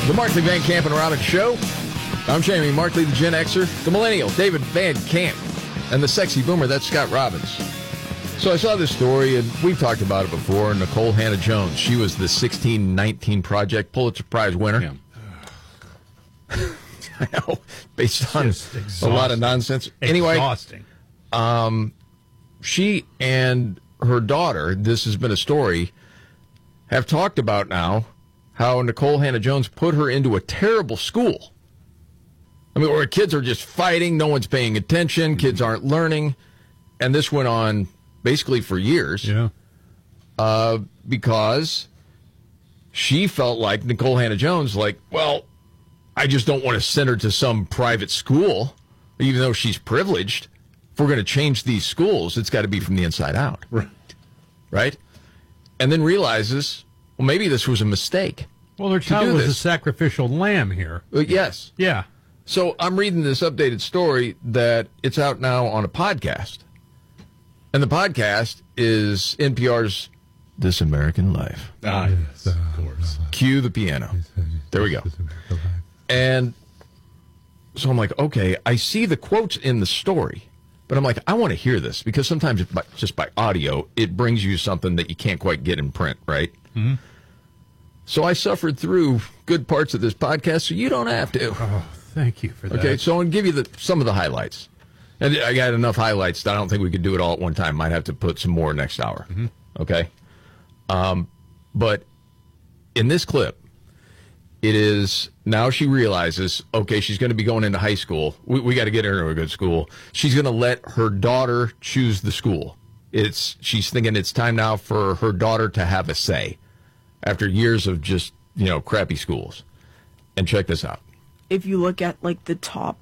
The Markley, Van Camp, and Robbins Show. I'm Jamie Markley, the Gen Xer, the Millennial, David Van Camp, and the Sexy Boomer, that's Scott Robbins. So I saw this story, and we've talked about it before, Nicole Hannah-Jones. She was the 1619 Project Pulitzer Prize winner. Yeah. I know, based on a lot of nonsense. Anyway, Exhausting. she and her daughter, this has been a story, have talked about now how Nicole Hannah-Jones put her into a terrible school. I mean, where kids are just fighting, no one's paying attention, kids aren't learning, and this went on basically for years. Yeah. Because she felt like Nicole Hannah-Jones, like, well, I just don't want to send her to some private school, even though she's privileged. If we're going to change these schools, it's got to be from the inside out. Right. Right? And then realizes, well, maybe this was a mistake. Well, her child was a this. sacrificial lamb here. Yes. Yeah. So I'm reading this updated story that it's out now on a podcast. And the podcast is NPR's This American Life. Ah, yes, of course. Cue the piano. There we go. And so I'm like, okay, I see the quotes in the story, but I'm like, I want to hear this because sometimes just by audio, it brings you something that you can't quite get in print, right? Mm-hmm. So I suffered through good parts of this podcast, so you don't have to. Oh, thank you for that. Okay, so I'm going to give you some of the highlights. And I got enough highlights that I don't think we could do it all at one time. Might have to put some more next hour. Mm-hmm. Okay? But in this clip, it is now she realizes, okay, she's going to be going into high school. We got to get her into a good school. She's going to let her daughter choose the school. She's thinking it's time now for her daughter to have a say after years of just, crappy schools. And check this out. If you look at like the top